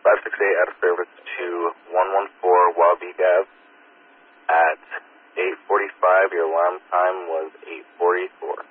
568 out of service to 114 Wabi Ave at 8:45. Your alarm time was 8:44.